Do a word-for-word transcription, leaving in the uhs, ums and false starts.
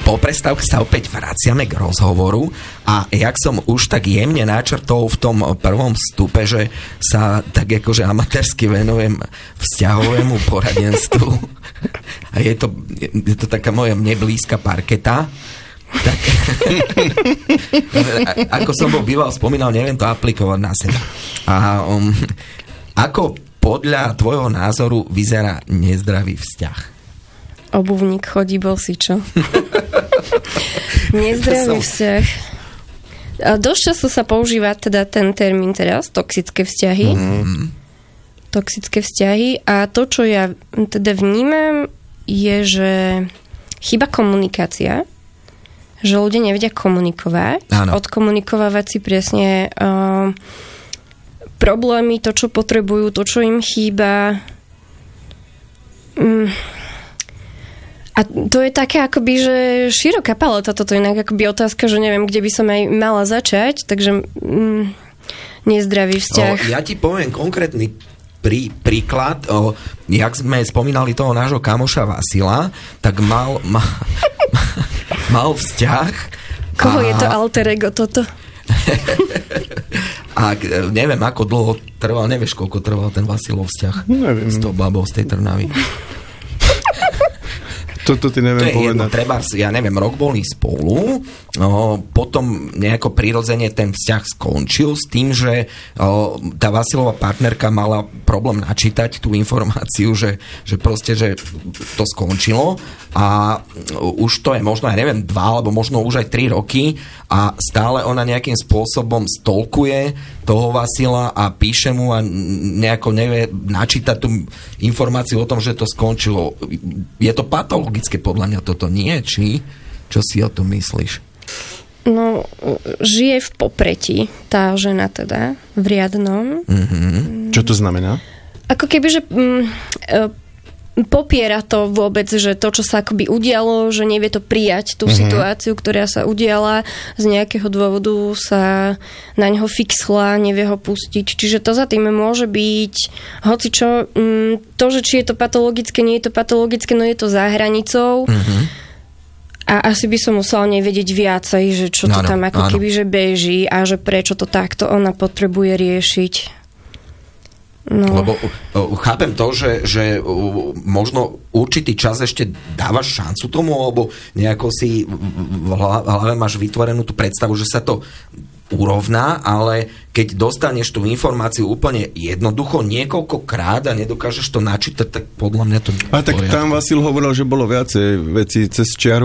po prestávke sa opäť vraciame k rozhovoru a jak som už tak jemne načrtol v tom prvom vstupe, že sa tak akože amatérsky venujem vzťahovému poradenstvu a je to, je to taká moja mne blízka parketa, tak ako som bol býval spomínal, neviem to aplikovať na seba. A um, ako podľa tvojho názoru vyzerá nezdravý vzťah? Obuvník chodí bosý, čo? Nezdravý vzťah. A dosť často sa používa teda ten termín teraz, toxické vzťahy. Mm. Toxické vzťahy. A to, čo ja teda vnímam, je, že chýba komunikácia. Že ľudia nevedia komunikovať. Áno. Odkomunikovať si presne uh, problémy, to, čo potrebujú, to, čo im chýba. Mm. A to je také akoby, že široká paleta toto je inak akoby otázka, že neviem, kde by som aj mala začať, takže mm, nezdravý vzťah. O, ja ti poviem konkrétny prí, príklad, o, jak sme spomínali toho nášho kamoša Vasila, tak mal ma, mal vzťah. Koho a... je to alter ego toto? A neviem, ako dlho trval, nevieš, koľko trval ten Vasilov vzťah. Neviem. S tou babou z tej Trnavy. Toto ty neviem to je jedno, povedať. treba, ja neviem, rok boli spolu, no, potom nejako prirodzene ten vzťah skončil s tým, že o, tá Vasilová partnerka mala problém načítať tú informáciu, že, že proste, že to skončilo a už to je možno, ja neviem, dva, alebo možno už aj tri roky a stále ona nejakým spôsobom stolkuje toho Vasila a píše mu a nejako nevie načítať tú informáciu o tom, že to skončilo. Je to patologické podľa mňa toto, nie? Či? Čo si o tom myslíš? No, žije v popretí tá žena teda, v riadnom. Mm-hmm. Čo to znamená? Ako keby, že mm, popiera to vôbec, že to, čo sa akoby udialo, že nevie to prijať, tú uh-huh. situáciu, ktorá sa udiala, z nejakého dôvodu sa na ňoho fixla, nevie ho pustiť. Čiže to za tým môže byť hocičo, to, že či je to patologické, nie je to patologické, no je to za hranicou. Uh-huh. A asi by som musela nevedieť viacej, že čo to áno, tam ako áno. keby, že beží a že prečo to takto ona potrebuje riešiť. No. Lebo uh, chápem to, že, že uh, možno určitý čas ešte dávaš šancu tomu, alebo nejako si v hlave máš vytvorenú tú predstavu, že sa to urovná, ale keď dostaneš tú informáciu úplne jednoducho niekoľkokrát a nedokážeš to načítať, tak podľa mňa to nie je. A tak tam Vasil hovoril, že bolo viacej vecí cez čiaru.